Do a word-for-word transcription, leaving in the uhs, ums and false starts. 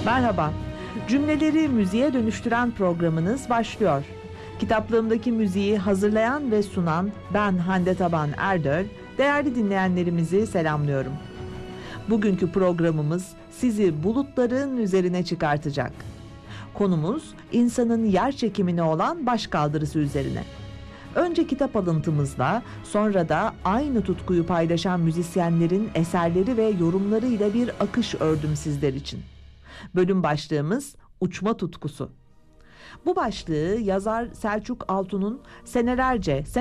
Merhaba, cümleleri müziğe dönüştüren programınız başlıyor. Kitaplığımdaki müziği hazırlayan ve sunan ben Hande Taban Erdöl, değerli dinleyenlerimizi selamlıyorum. Bugünkü programımız sizi bulutların üzerine çıkartacak. Konumuz insanın yer çekimine olan başkaldırısı üzerine. Önce kitap alıntımızla, sonra da aynı tutkuyu paylaşan müzisyenlerin eserleri ve yorumları ile bir akış ördüm sizler için. Bölüm başlığımız uçma tutkusu. Bu başlığı yazar Selçuk Altun'un senelerce